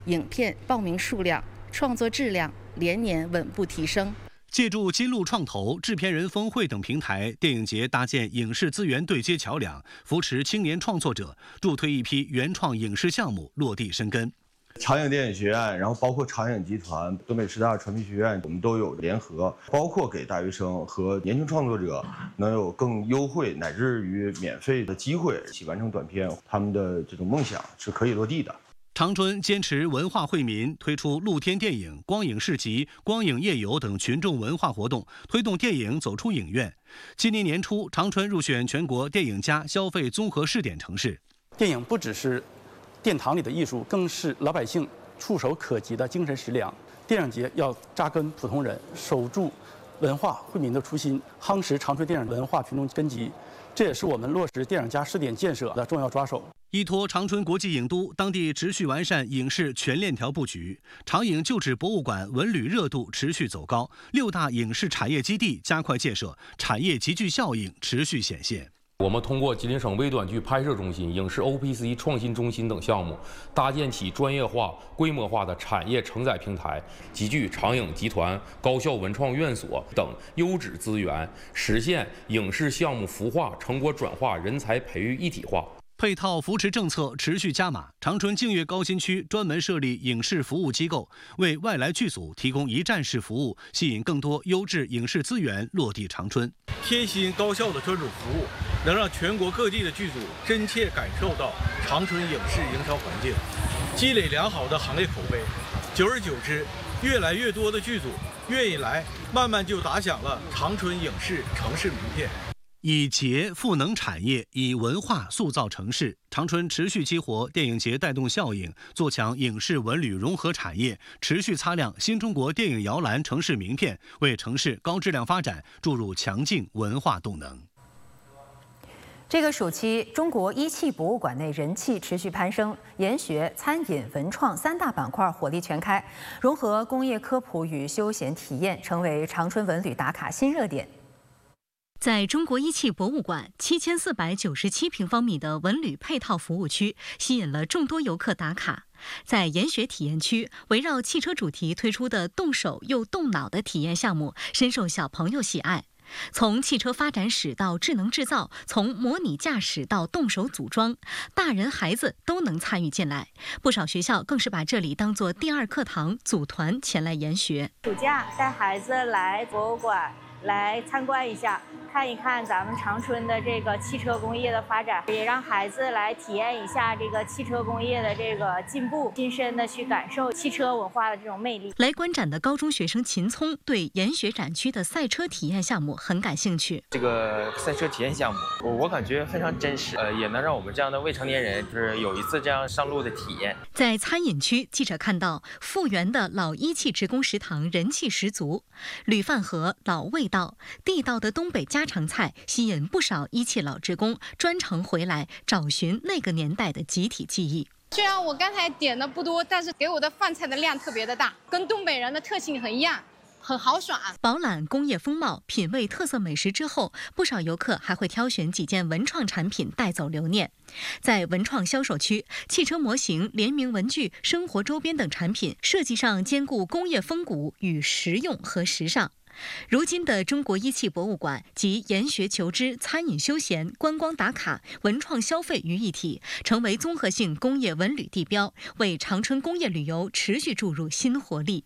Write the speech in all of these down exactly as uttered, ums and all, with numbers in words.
影片报名数量、创作质量连年稳步提升。 借助金鹿创投、制片人峰会等平台，电影节搭建影视资源对接桥梁，扶持青年创作者，助推一批原创影视项目落地生根。 长影电影学院，然后包括长影集团、东北师大传媒学院，我们都有联合，包括给大学生和年轻创作者能有更优惠乃至于免费的机会，一起完成短片，他们的这种梦想是可以落地的。 长春坚持文化惠民，推出露天电影、光影市集、光影夜游等群众文化活动，推动电影走出影院。今年年初，长春入选全国电影加消费综合试点城市。 电影不只是殿堂里的艺术，更是老百姓触手可及的精神食粮。电影节要扎根普通人，守住文化惠民的初心，夯实长春电影文化群众根基。这也是我们落实电影加试点建设的重要抓手。 依托长春国际影都，当地持续完善影视全链条布局。长影旧址博物馆文旅热度持续走高，六大影视产业基地加快建设，产业集聚效应持续显现。 我们通过吉林省微短剧拍摄中心、影视 O P C 创新中心等项目，搭建起专业化、规模化的产业承载平台，集聚长影集团、高校文创院所等优质资源，实现影视项目孵化、成果转化、人才培育一体化。 配套扶持政策持续加码，长春净月高新区专门设立影视服务机构，为外来剧组提供一站式服务，吸引更多优质影视资源落地长春。 贴心高效的专属服务，能让全国各地的剧组真切感受到长春影视营销环境，积累良好的行业口碑。久而久之，越来越多的剧组愿意来，慢慢就打响了长春影视城市名片。 以节赋能产业，以文化塑造城市。长春持续激活电影节带动效应，做强影视文旅融合产业，持续擦亮新中国电影摇篮城市名片，为城市高质量发展注入强劲文化动能。 这个暑期，中国一汽博物馆内人气持续攀升，研学、餐饮、文创三大板块火力全开，融合工业科普与休闲体验，成为长春文旅打卡新热点。 在中国一汽博物馆七千四百九十七平方米的文旅配套服务区，吸引了众多游客打卡。在研学体验区，围绕汽车主题推出的动手又动脑的体验项目，深受小朋友喜爱。从汽车发展史到智能制造，从模拟驾驶到动手组装，大人孩子都能参与进来。不少学校更是把这里当作第二课堂，组团前来研学。 暑假带孩子来博物馆来参观一下，看一看咱们长春的这个汽车工业的发展，也让孩子来体验一下这个汽车工业的这个进步，亲身的去感受汽车文化的这种魅力。 来观展的高中学生秦聪对研学展区的赛车体验项目很感兴趣。 这个赛车体验项目，我我感觉非常真实，呃，也能让我们这样的未成年人就是有一次这样上路的体验。 在餐饮区，记者看到复原的老一汽职工食堂人气十足，铝饭盒、老味道、地道的东北家常菜吸引不少一汽老职工专程回来找寻那个年代的集体记忆。 虽然我刚才点的不多，但是给我的饭菜的量特别的大，跟东北人的特性很一样，很豪爽。 饱览工业风貌，品味特色美食之后，不少游客还会挑选几件文创产品带走留念。在文创销售区，汽车模型、联名文具、生活周边等产品设计上兼顾工业风骨与实用和时尚。如今的中国一汽博物馆集研学求知、餐饮休闲、观光打卡、文创消费于一体，成为综合性工业文旅地标，为长春工业旅游持续注入新活力。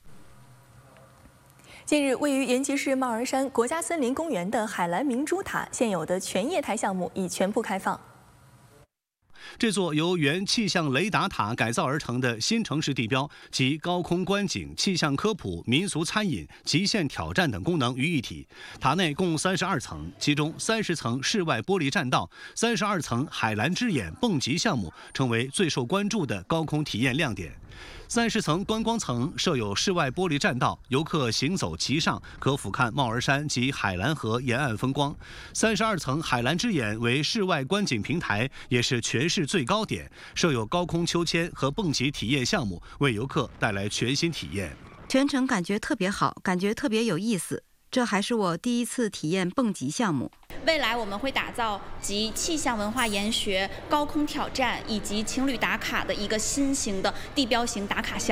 近日，位于延吉市帽儿山国家森林公园的海蓝明珠塔现有的全液态项目已全部开放。 这座由原气象雷达塔改造而成的新城市地标，集高空观景、气象科普、民俗餐饮、极限挑战等功能于一体。塔内共三十二层，其中三十层室外玻璃栈道、三十二层海蓝之眼蹦极项目成为最受关注的高空体验亮点。三十层观光层设有室外玻璃栈道，游客行走其上可俯瞰帽儿山及海蓝河沿岸风光。三十二层海蓝之眼为室外观景平台，也是全市最高点，设有高空秋千和蹦极体验项目，为游客带来全新体验。 全程感觉特别好，感觉特别有意思。这还是我第一次体验蹦极项目。 未来我们会打造集气象文化研学、高空挑战以及情侣打卡的一个新型的地标型打卡项目。